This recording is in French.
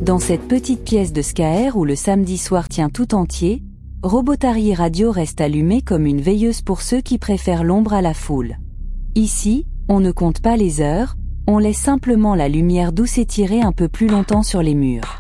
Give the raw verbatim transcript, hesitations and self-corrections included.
Dans cette petite pièce de Scaer où le samedi soir tient tout entier, Robotary Radio reste allumé comme une veilleuse pour ceux qui préfèrent l'ombre à la foule. Ici, on ne compte pas les heures, on laisse simplement la lumière douce étirer un peu plus longtemps sur les murs.